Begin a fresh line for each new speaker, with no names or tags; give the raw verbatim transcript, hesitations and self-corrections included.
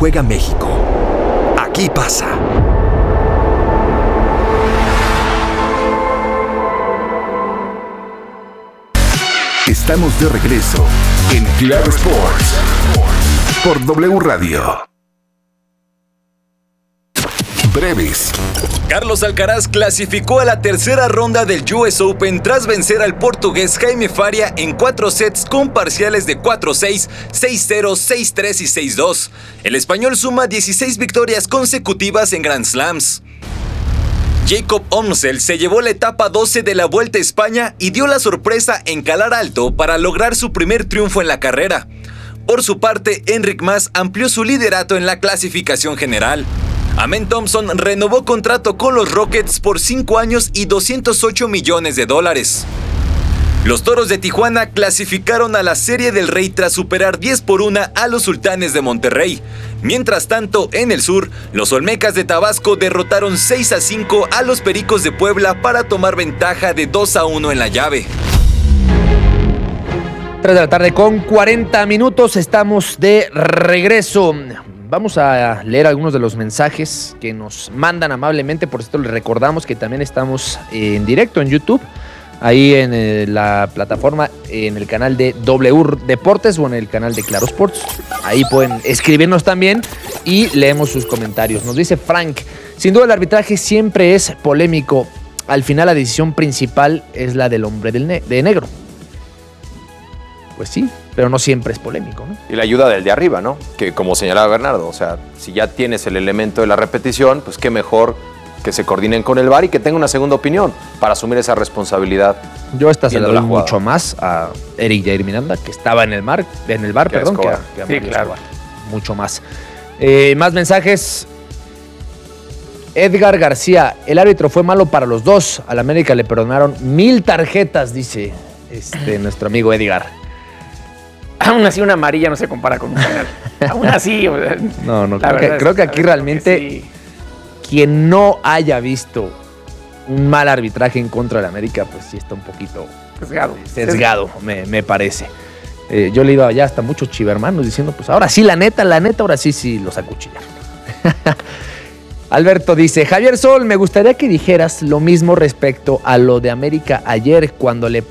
juega México. Aquí pasa. Estamos de regreso en Claro Sports por W Radio. Breves.
Carlos Alcaraz clasificó a la tercera ronda del U S Open tras vencer al portugués Jaime Faria en cuatro sets con parciales de cuatro seis, seis cero, seis tres y seis dos. El español suma dieciséis victorias consecutivas en Grand Slams. Jacob Omsel se llevó la etapa doce de la Vuelta a España y dio la sorpresa en calar alto para lograr su primer triunfo en la carrera. Por su parte, Enric Mas amplió su liderato en la clasificación general. Amen Thompson renovó contrato con los Rockets por cinco años y doscientos ocho millones de dólares. Los Toros de Tijuana clasificaron a la Serie del Rey tras superar diez por uno a los Sultanes de Monterrey. Mientras tanto, en el sur, los Olmecas de Tabasco derrotaron seis a cinco a los Pericos de Puebla para tomar ventaja de dos a uno en la llave.
tres de la tarde con cuarenta minutos, estamos de regreso. Vamos a leer algunos de los mensajes que nos mandan amablemente. Por esto les recordamos que también estamos en directo en YouTube, ahí en eh, la plataforma, en el canal de W Deportes o en el canal de Claro Sports. Ahí pueden escribirnos también y leemos sus comentarios. Nos dice Frank: sin duda el arbitraje siempre es polémico. Al final la decisión principal es la del hombre del ne- de negro. Pues sí, pero no siempre es polémico, ¿no?
Y la ayuda del de arriba, ¿no? Que como señalaba Bernardo, o sea, si ya tienes el elemento de la repetición, pues qué mejor que se coordinen con el V A R y que tenga una segunda opinión para asumir esa responsabilidad.
Yo esta se la doy
la jugada.
mucho más a Eric Jair Miranda, que estaba en el mar, en el bar,
Que a
perdón, que a,
Escobar.
que a
Sí,
Mario
claro.
Escobar. Mucho más. Eh, más mensajes. Edgar García: el árbitro fue malo para los dos. Al América le perdonaron mil tarjetas, dice este nuestro amigo Edgar.
Aún así una amarilla no se compara con un penal. Aún así. O sea,
No, no,
la
creo que,
verdad
creo
es-
que aquí
la verdad es
realmente
que sí.
quien no haya visto un mal arbitraje en contra del América, pues sí está un poquito
Sesgado.
sesgado, me, me parece. Eh, yo le iba ya hasta muchos chivermanos diciendo, pues ahora sí, la neta, la neta, ahora sí, sí los acuchillaron. Alberto dice: Javier Sol, me gustaría que dijeras lo mismo respecto a lo de América ayer cuando le